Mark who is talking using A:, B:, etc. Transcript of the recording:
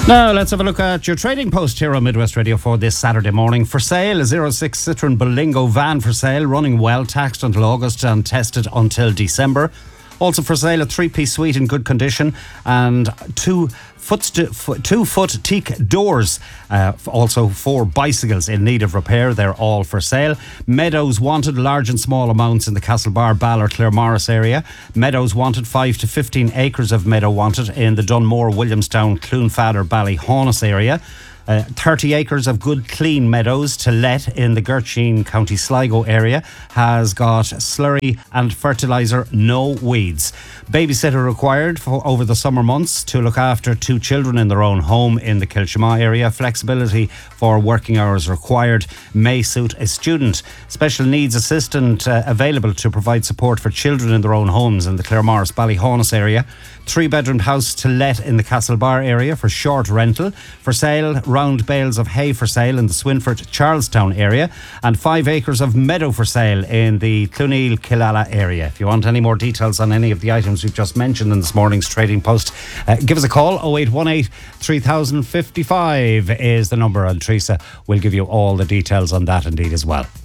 A: Now, let's have a look at your trading post here on Midwest Radio for this Saturday morning. For sale, a 06 Citroen Berlingo van for sale, running well, taxed until August and tested until December. Also for sale, a three-piece suite in good condition and two-foot teak doors. Also 4 bicycles in need of repair. They're all for sale. Meadows wanted, large and small amounts in the Castlebar, Ballard, Claremorris area. Meadows wanted, 5 to 15 acres of meadow wanted in the Dunmore, Williamstown, Cloonfadder, Ballyhaunis area. 30 acres of good clean meadows to let in the Gertsheen, County Sligo area. Has got slurry and fertiliser, no weeds. Babysitter required for over the summer months to look after 2 children in their own home in the Kilshima area. Flexibility for working hours required. May suit a student. Special needs assistant available to provide support for children in their own homes in the Claremorris, Ballyhaunis area. 3-bedroom house to let in the Castlebar area for short rental. For sale, round bales of hay for sale in the Swinford, Charlestown area. And 5 acres of meadow for sale in the Cluneel, Killala area. If you want any more details on any of the items we've just mentioned in this morning's trading post, give us a call. 0818 3055 is the number, and Teresa will give you all the details on that indeed as well.